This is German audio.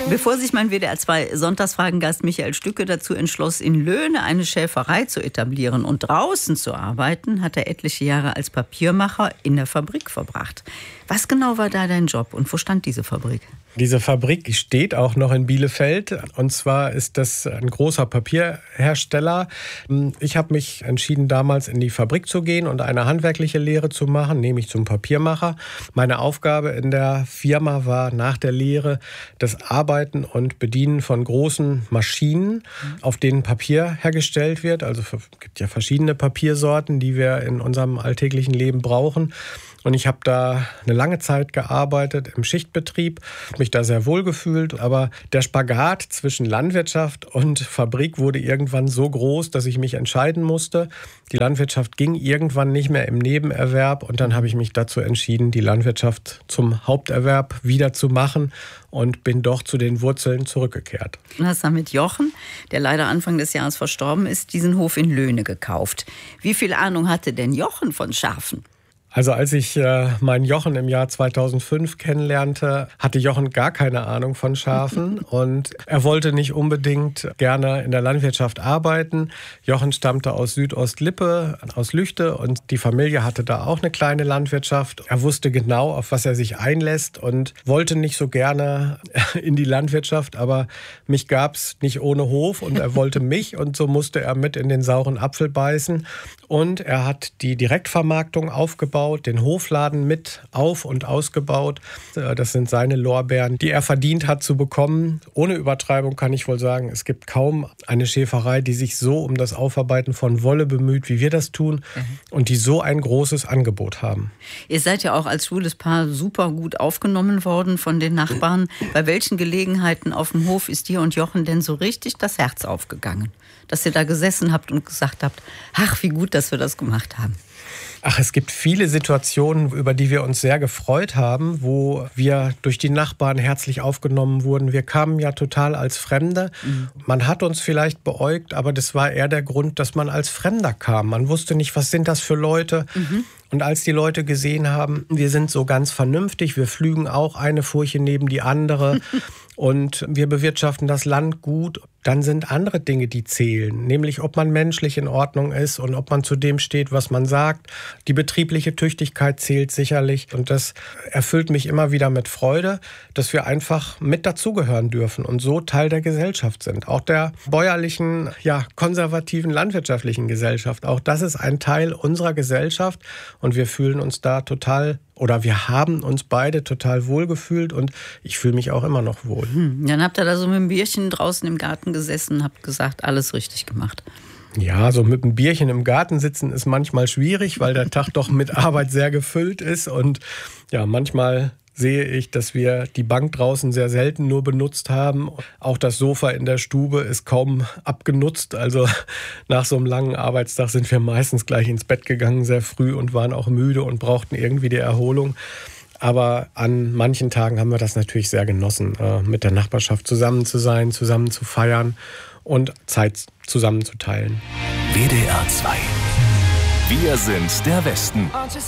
Bevor sich mein WDR 2 Sonntagsfragengast Michael Stücke dazu entschloss, in Löhne eine Schäferei zu etablieren und draußen zu arbeiten, hat er etliche Jahre als Papiermacher in der Fabrik verbracht. Was genau war da dein Job und wo stand diese Fabrik? Diese Fabrik steht auch noch in Bielefeld. Und zwar ist das ein großer Papierhersteller. Ich habe mich entschieden, damals in die Fabrik zu gehen und eine handwerkliche Lehre zu machen, nämlich zum Papiermacher. Meine Aufgabe in der Firma war nach der Lehre das Arbeiten und Bedienen von großen Maschinen, auf denen Papier hergestellt wird. Also es gibt ja verschiedene Papiersorten, die wir in unserem alltäglichen Leben brauchen. Und ich habe da eine lange Zeit gearbeitet im Schichtbetrieb, mich da sehr wohl gefühlt. Aber der Spagat zwischen Landwirtschaft und Fabrik wurde irgendwann so groß, dass ich mich entscheiden musste. Die Landwirtschaft ging irgendwann nicht mehr im Nebenerwerb. Und dann habe ich mich dazu entschieden, die Landwirtschaft zum Haupterwerb wieder zu machen und bin doch zu den Wurzeln zurückgekehrt. Du hast dann mit Jochen, der leider Anfang des Jahres verstorben ist, diesen Hof in Löhne gekauft. Wie viel Ahnung hatte denn Jochen von Schafen? Also als ich meinen Jochen im Jahr 2005 kennenlernte, hatte Jochen gar keine Ahnung von Schafen und er wollte nicht unbedingt gerne in der Landwirtschaft arbeiten. Jochen stammte aus Südostlippe, aus Lüchte und die Familie hatte da auch eine kleine Landwirtschaft. Er wusste genau, auf was er sich einlässt und wollte nicht so gerne in die Landwirtschaft, aber mich gab's nicht ohne Hof und er wollte mich und so musste er mit in den sauren Apfel beißen. Und er hat die Direktvermarktung aufgebaut, den Hofladen mit auf- und ausgebaut. Das sind seine Lorbeeren, die er verdient hat zu bekommen. Ohne Übertreibung kann ich wohl sagen, es gibt kaum eine Schäferei, die sich so um das Aufarbeiten von Wolle bemüht, wie wir das tun und die so ein großes Angebot haben. Ihr seid ja auch als schwules Paar super gut aufgenommen worden von den Nachbarn. Bei welchen Gelegenheiten auf dem Hof ist dir und Jochen denn so richtig das Herz aufgegangen? Dass ihr da gesessen habt und gesagt habt, ach, wie gut, dass wir das gemacht haben. Ach, es gibt viele Situationen, über die wir uns sehr gefreut haben, wo wir durch die Nachbarn herzlich aufgenommen wurden. Wir kamen ja total als Fremde. Man hat uns vielleicht beäugt, aber das war eher der Grund, dass man als Fremder kam. Man wusste nicht, was sind das für Leute. Und als die Leute gesehen haben, wir sind so ganz vernünftig, wir pflügen auch eine Furche neben die andere und wir bewirtschaften das Land gut, dann sind andere Dinge, die zählen. Nämlich, ob man menschlich in Ordnung ist und ob man zu dem steht, was man sagt. Die betriebliche Tüchtigkeit zählt sicherlich. Und das erfüllt mich immer wieder mit Freude, dass wir einfach mit dazugehören dürfen und so Teil der Gesellschaft sind. Auch der bäuerlichen, konservativen landwirtschaftlichen Gesellschaft. Auch das ist ein Teil unserer Gesellschaft. Und wir fühlen uns da wir haben uns beide total wohl gefühlt und ich fühle mich auch immer noch wohl. Dann habt ihr da so mit dem Bierchen draußen im Garten gesessen und habt gesagt, alles richtig gemacht. Ja, so mit einem Bierchen im Garten sitzen ist manchmal schwierig, weil der Tag doch mit Arbeit sehr gefüllt ist und ja, manchmal sehe ich, dass wir die Bank draußen sehr selten nur benutzt haben. Auch das Sofa in der Stube ist kaum abgenutzt. Also nach so einem langen Arbeitstag sind wir meistens gleich ins Bett gegangen, sehr früh und waren auch müde und brauchten irgendwie die Erholung. Aber an manchen Tagen haben wir das natürlich sehr genossen, mit der Nachbarschaft zusammen zu sein, zusammen zu feiern und Zeit zusammen zu teilen. WDR 2. Wir sind der Westen.